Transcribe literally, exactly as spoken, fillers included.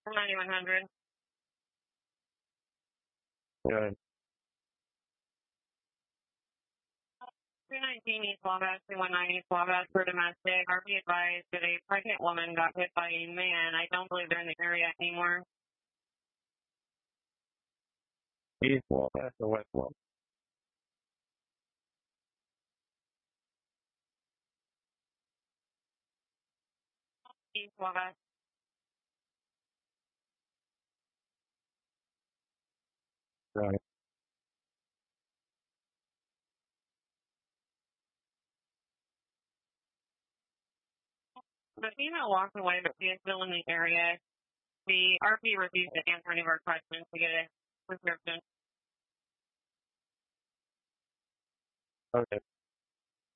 ninety-one hundred. Good. two nineteen East Wabash, two one nine East Wabash for domestic. R P advised that a pregnant woman got hit by a man. I don't believe they're in the area anymore. East Wabash or West Wabash? East Wabash. Right. The female walked away, but she is still in the area. The R P refused to answer any of our questions to get a prescription. Okay.